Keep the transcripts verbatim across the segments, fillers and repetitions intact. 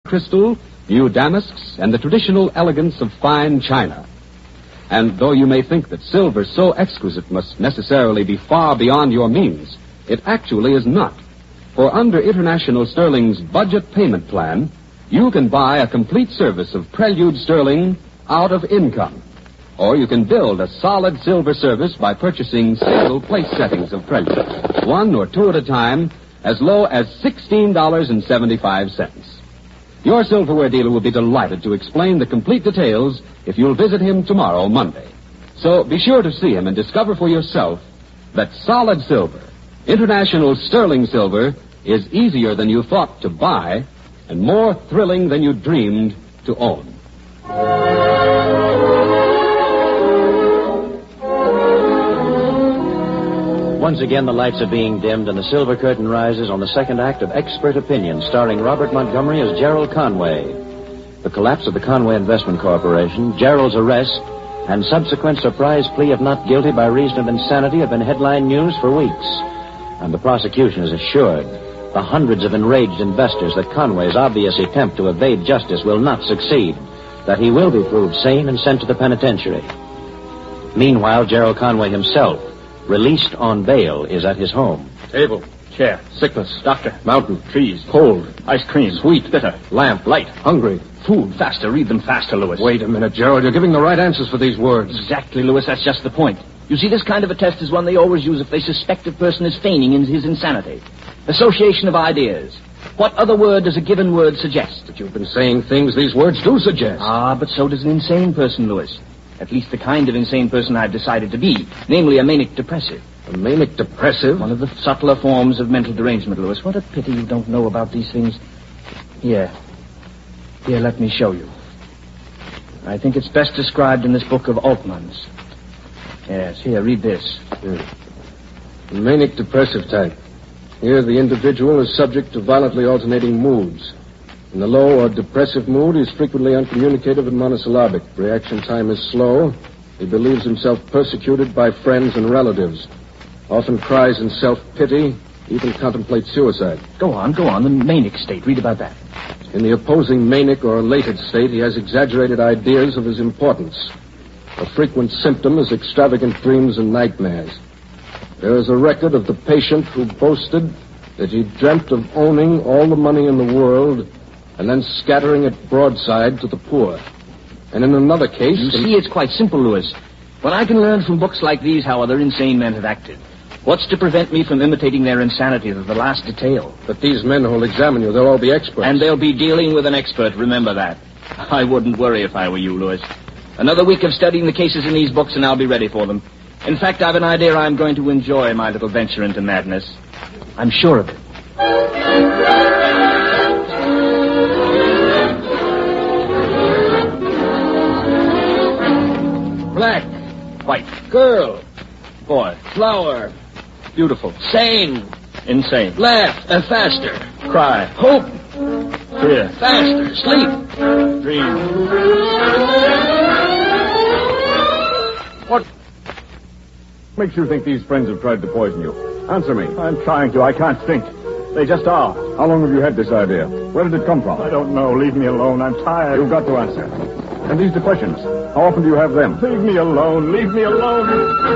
crystal, new damasks, and the traditional elegance of fine china. And though you may think that silver so exquisite must necessarily be far beyond your means, it actually is not. For under International Sterling's budget payment plan, you can buy a complete service of Prelude Sterling out of income. Or you can build a solid silver service by purchasing single place settings of Prelude, one or two at a time, as low as sixteen dollars and seventy-five cents. Your silverware dealer will be delighted to explain the complete details if you'll visit him tomorrow, Monday. So be sure to see him and discover for yourself that solid silver, International Sterling Silver, is easier than you thought to buy and more thrilling than you dreamed to own. Once again, the lights are being dimmed and the silver curtain rises on the second act of Expert Opinion, starring Robert Montgomery as Gerald Conway. The collapse of the Conway Investment Corporation, Gerald's arrest, and subsequent surprise plea of not guilty by reason of insanity have been headline news for weeks. And the prosecution is assured the hundreds of enraged investors that Conway's obvious attempt to evade justice will not succeed, that he will be proved sane and sent to the penitentiary. Meanwhile, Gerald Conway himself, released on bail, is at his home. Table, chair, sickness, doctor, mountain, trees, cold, ice cream, sweet, bitter, lamp, light, hungry, food. Faster, read them faster, Lewis. Wait a minute, Gerald. You're giving the right answers for these words. Exactly, Lewis. That's just the point. You see, this kind of a test is one they always use if they suspect a person is feigning in his insanity. Association of ideas. What other word does a given word suggest? But you've been saying things these words do suggest. Ah, but so does an insane person, Lewis. At least the kind of insane person I've decided to be, namely a manic depressive. A manic depressive? One of the subtler forms of mental derangement, Lewis. What a pity you don't know about these things. Here. Here, let me show you. I think it's best described in this book of Altman's. Yes, here, read this. Yeah. The manic depressive type. Here, the individual is subject to violently alternating moods. In the low or depressive mood, he is frequently uncommunicative and monosyllabic. Reaction time is slow. He believes himself persecuted by friends and relatives. Often cries in self-pity, even contemplates suicide. Go on, go on. The manic state. Read about that. In the opposing manic or elated state, he has exaggerated ideas of his importance. A frequent symptom is extravagant dreams and nightmares. There is a record of the patient who boasted that he dreamt of owning all the money in the world and then scattering it broadside to the poor. And in another case... You see, it's quite simple, Lewis. When I can learn from books like these how other insane men have acted, what's to prevent me from imitating their insanity to the last detail? But these men who'll examine you, they'll all be experts. And they'll be dealing with an expert, remember that. I wouldn't worry if I were you, Lewis. Another week of studying the cases in these books and I'll be ready for them. In fact, I've an idea I'm going to enjoy my little venture into madness. I'm sure of it. Black, white, girl, boy, flower, beautiful, sane, insane, laugh, uh, faster, cry, hope, fear, faster, sleep, dream. What makes you think these friends have tried to poison you? Answer me. I'm trying to. I can't think. They just are. How long have you had this idea? Where did it come from? I don't know. Leave me alone. I'm tired. You've got to answer. And these depressions, how often do you have them? Leave me alone. Leave me alone.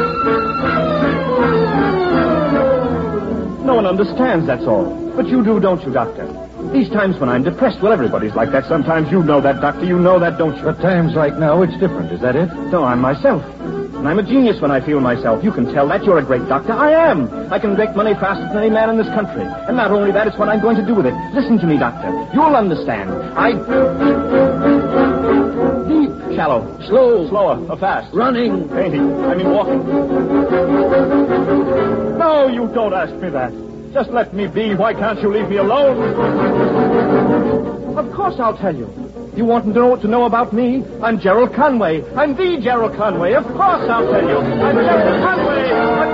No one understands, that's all. But you do, don't you, Doctor? These times when I'm depressed, well, everybody's like that sometimes. You know that, Doctor. You know that, don't you? But times like now, it's different. Is that it? No, I'm myself. And I'm a genius when I feel myself. You can tell that. You're a great doctor. I am. I can make money faster than any man in this country. And not only that, it's what I'm going to do with it. Listen to me, Doctor. You'll understand. I... Deep. Shallow. Slow. Slower. Or fast. Running. Painting. I mean walking. No, you don't ask me that. Just let me be. Why can't you leave me alone? Of course I'll tell you. You want to know to know about me? I'm Gerald Conway. I'm the Gerald Conway. Of course I'll tell you. I'm Gerald Conway.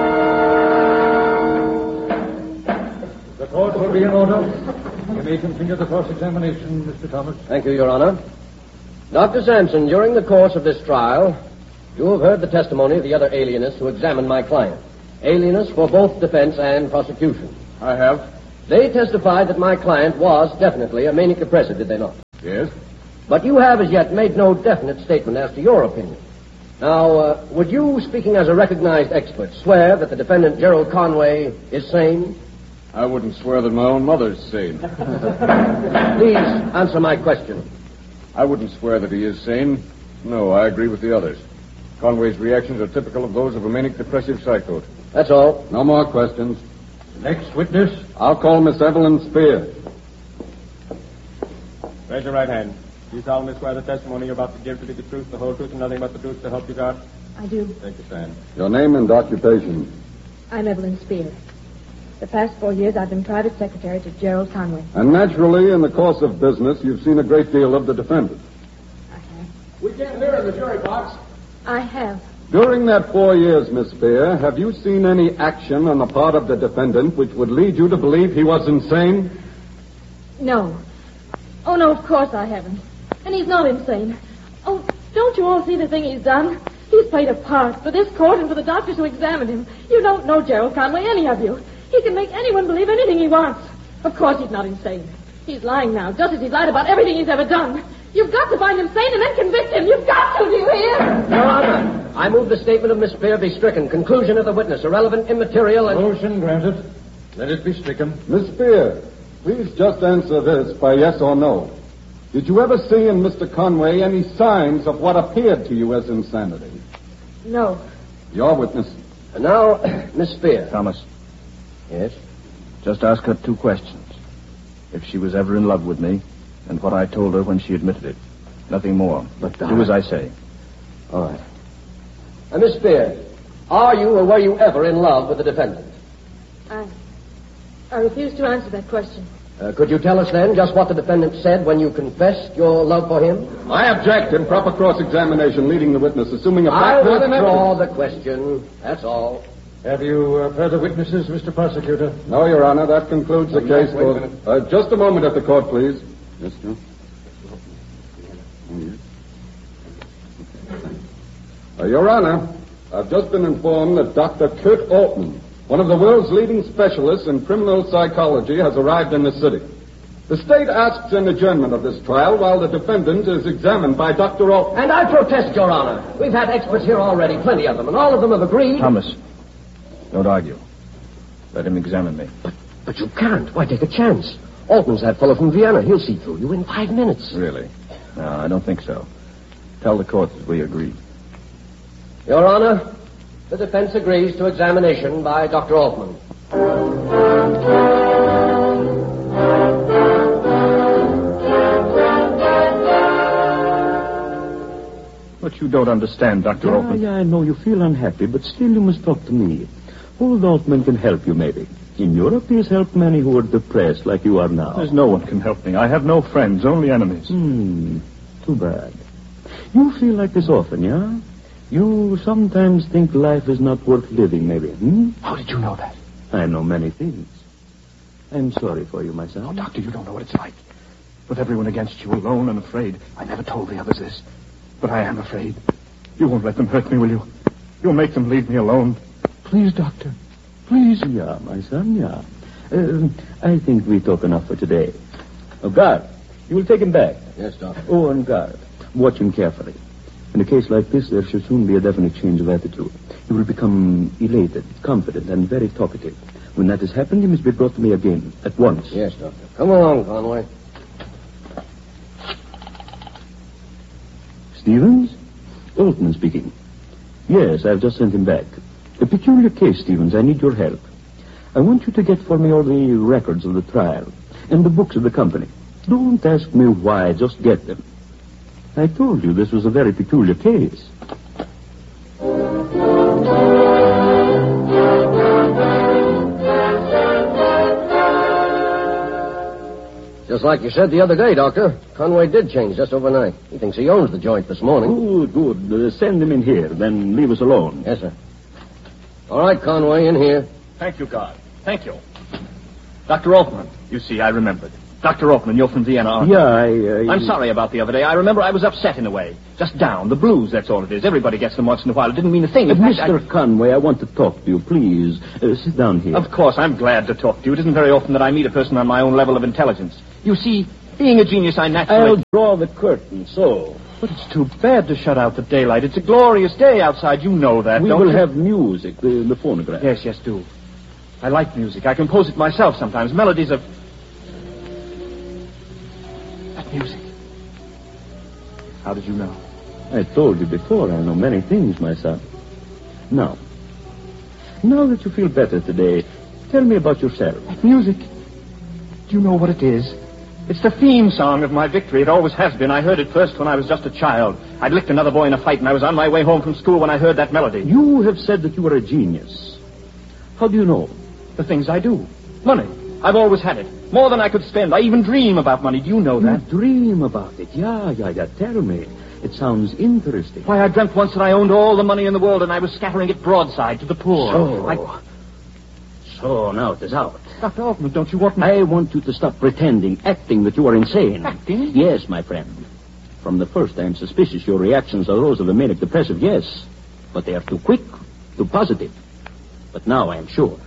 I'm... The court will be in order. You may continue the cross-examination, Mister Thomas. Thank you, Your Honor. Doctor Sampson, during the course of this trial, you have heard the testimony of the other alienists who examined my client. Alienists for both defense and prosecution. I have. They testified that my client was definitely a manic depressive, did they not? Yes? But you have as yet made no definite statement as to your opinion. Now, uh, would you, speaking as a recognized expert, swear that the defendant, Gerald Conway, is sane? I wouldn't swear that my own mother's sane. Please answer my question. I wouldn't swear that he is sane. No, I agree with the others. Conway's reactions are typical of those of a manic depressive psychote. That's all. No more questions. Next witness. I'll call Miss Evelyn Spear. Raise your right hand. Do you solemnly swear the testimony you're about to give to be the truth, the whole truth, and nothing but the truth to help you God? I do. Take your stand. Your name and occupation. I'm Evelyn Spear. The past four years, I've been private secretary to Gerald Conway. And naturally, in the course of business, you've seen a great deal of the defendant. I have. We can't hear in the jury box. I have. During that four years, Miss Spear, have you seen any action on the part of the defendant which would lead you to believe he was insane? No. Oh, no, of course I haven't. And he's not insane. Oh, don't you all see the thing he's done? He's played a part for this court and for the doctors who examined him. You don't know Gerald Conway, any of you. He can make anyone believe anything he wants. Of course he's not insane. He's lying now, just as he's lied about everything he's ever done. You've got to find him sane and then convict him. You've got to, do you hear? Your Honor, I move the statement of Miss Spear be stricken. Conclusion of the witness, irrelevant, immaterial, and... Motion granted. Let it be stricken. Miss Spear, please just answer this by yes or no. Did you ever see in Mister Conway any signs of what appeared to you as insanity? No. Your witness. And now, Miss Spear. Thomas, Yes? just ask her two questions. If she was ever in love with me, and what I told her when she admitted it. Nothing more. But, do as I say. All right. Uh, Miss Spear, are you or were you ever in love with the defendant? I... I refuse to answer that question. Uh, could you tell us then just what the defendant said when you confessed your love for him? I object. Improper cross-examination leading the witness, assuming a I fact not in withdraw evidence. the question. That's all. Have you uh, further witnesses, Mister Prosecutor? No, Your Honor. That concludes the Oh, case. wait a For minute. uh, just a moment at the court, please. Yes, sir. Uh, Your Honor, I've just been informed that Doctor Kurt Altman, one of the world's leading specialists in criminal psychology, has arrived in the city. The state asks an adjournment of this trial while the defendant is examined by Doctor Altman. And I protest, Your Honor. We've had experts here already, plenty of them, and all of them have agreed. Thomas, don't argue. Let him examine me. But, but you can't. Why take a chance? Altman's that fellow from Vienna. He'll see through you in five minutes. Really? No, I don't think so. Tell the court that we agreed. Your Honor, the defense agrees to examination by Doctor Altman. But you don't understand, Doctor Yeah, Altman. yeah, I know you feel unhappy, but still you must talk to me. Old Altman can help you, maybe. In Europe, he has helped many who are depressed like you are now. There's no one can help me. I have no friends, only enemies. Hmm, too bad. You feel like this often, yeah? You sometimes think life is not worth living, maybe, hmm? How did you know that? I know many things. I'm sorry for you, my son. Oh, Doctor, you don't know what it's like. With everyone against you, alone and afraid. I never told the others this. But I am afraid. You won't let them hurt me, will you? You'll make them leave me alone. Please, Doctor. Please. Yeah, my son, yeah. Uh, I think we talk enough for today. Oh, guard, you will take him back. Yes, Doctor. Oh, and guard, watch him carefully. In a case like this, there should soon be a definite change of attitude. He will become elated, confident, and very talkative. When that has happened, he must be brought to me again, at once. Yes, Doctor. Come along, Conway. Stevens? Altman speaking. Yes, I've just sent him back. A peculiar case, Stevens. I need your help. I want you to get for me all the records of the trial and the books of the company. Don't ask me why, just get them. I told you this was a very peculiar case. Just like you said the other day, Doctor. Conway did change just overnight. He thinks he owns the joint this morning. Good, good. Uh, send him in here, then leave us alone. Yes, sir. All right, Conway, in here. Thank you, God. Thank you. Doctor Altman. You see, I remembered. Doctor Altman, you're from Vienna, aren't you? Yeah, I... I... I'm sorry about the other day. I remember I was upset in a way. Just down. The blues, that's all it is. Everybody gets them once in a while. It didn't mean a thing. Uh, In fact, Mister I... Conway, I want to talk to you, please. Uh, sit down here. Of course, I'm glad to talk to you. It isn't very often that I meet a person on my own level of intelligence. You see, Being a genius, I naturally... I'll draw the curtain, so. But it's too bad to shut out the daylight. It's a glorious day outside. You know that, We don't will you? have music, the, the phonograph. Yes, yes, do. I like music. I compose it myself sometimes. Melodies of... That music. How did you know? I told you before, I know many things, my son. Now, now that you feel better today, tell me about yourself. That music. Do you know what it is? It's the theme song of my victory. It always has been. I heard it first when I was just a child. I'd licked another boy in a fight, and I was on my way home from school when I heard that melody. You have said that you are a genius. How do you know? The things I do. Money. I've always had it. More than I could spend. I even dream about money. Do you know You that? dream about it. Yeah, yeah, yeah. Tell me. It sounds interesting. Why, I dreamt once that I owned all the money in the world, and I was scattering it broadside to the poor. So, I... so now it is out. Doctor Altman, don't you want me... I want you to stop pretending, acting that you are insane. Acting? Yes, my friend. From the first, I am suspicious your reactions are those of a manic depressive, yes. But they are too quick, too positive. But now I am sure.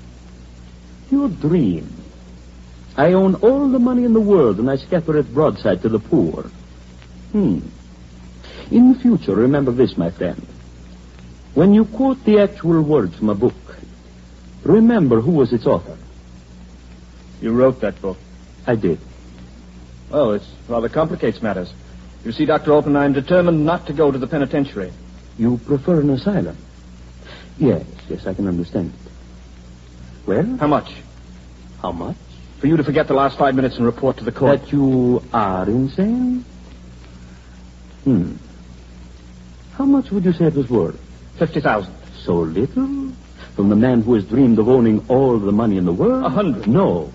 Your dream. I own all the money in the world, and I scatter it broadside to the poor. Hmm. In the future, remember this, my friend. When you quote the actual words from a book, remember who was its author. You wrote that book. I did. Oh, it rather complicates matters. You see, Doctor Altman, I'm determined not to go to the penitentiary. You prefer an asylum? Yes, yes, I can understand it. Well? How much? How much? For you to forget the last five minutes and report to the court. That you are insane? Hmm. How much would you say it was worth? Fifty thousand. So little? From the man who has dreamed of owning all the money in the world? A hundred. No.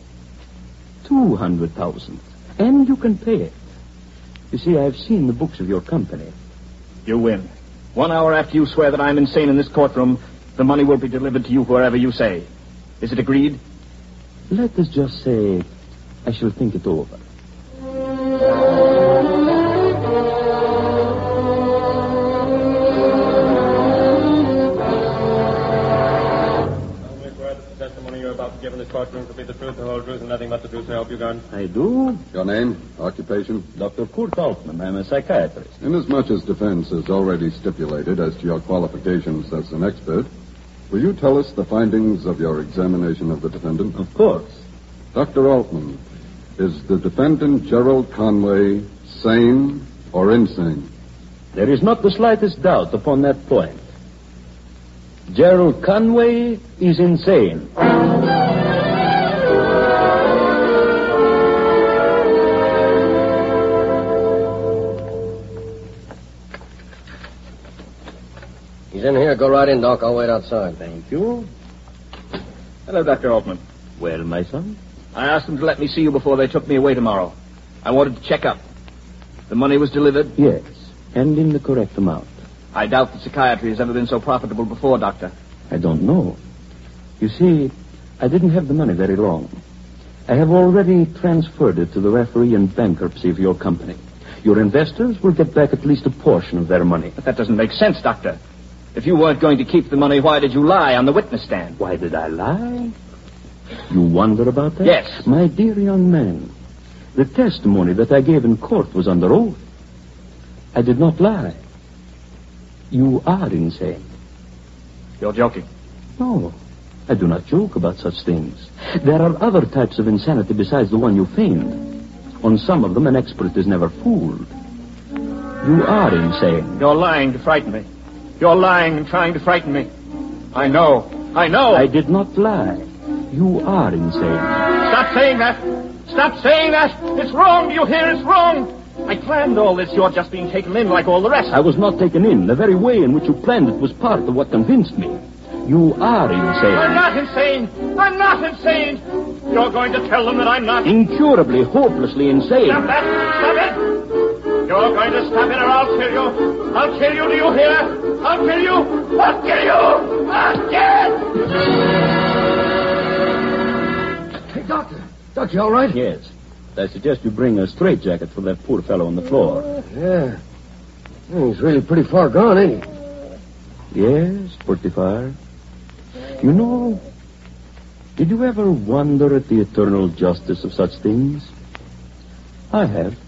Two hundred thousand. And you can pay it. You see, I've seen the books of your company. You win. One hour after you swear that I'm insane in this courtroom, the money will be delivered to you wherever you say. Is it agreed? Let us just say I shall think it over. Give in this courtroom to be the truth, the whole truth, and nothing but the truth. I hope you gun. I do. Your name, occupation? Doctor Kurt Altman. I'm a psychiatrist. Inasmuch as defense has already stipulated as to your qualifications as an expert, will you tell us the findings of your examination of the defendant? Of course. Doctor Altman, is the defendant Gerald Conway sane or insane? There is not the slightest doubt upon that point. Gerald Conway is insane. He's in here. Go right in, Doc. I'll wait outside. Thank you. Hello, Doctor Altman. Well, my son? I asked them to let me see you before they took me away tomorrow. I wanted to check up. The money was delivered? Yes, and in the correct amount. I doubt that psychiatry has ever been so profitable before, Doctor. I don't know. You see, I didn't have the money very long. I have already transferred it to the referee in bankruptcy of your company. Your investors will get back at least a portion of their money. But that doesn't make sense, Doctor. If you weren't going to keep the money, why did you lie on the witness stand? Why did I lie? You wonder about that? Yes. My dear young man, the testimony that I gave in court was under oath. I did not lie. You are insane. You're joking. No, I do not joke about such things. There are other types of insanity besides the one you feigned. On some of them, an expert is never fooled. You are insane. You're lying to frighten me. You're lying and trying to frighten me. I know. I know. I did not lie. You are insane. Stop saying that. Stop saying that. It's wrong. Do you hear? It's wrong. I planned all this. You're just being taken in like all the rest. I was not taken in. The very way in which you planned it was part of what convinced me. You are insane. I'm not insane. I'm not insane. You're going to tell them that I'm not... Incurably, hopelessly insane. Stop that. Stop it. You're going to stop it or I'll kill you. I'll kill you. Do you hear? I'll kill you. I'll kill you. I'll kill. Hey, Doctor. Doctor, you all right? Yes. I suggest you bring a straitjacket for that poor fellow on the floor. Yeah. He's really pretty far gone, ain't he? Yes, pretty far. You know, did you ever wonder at the eternal justice of such things? I have.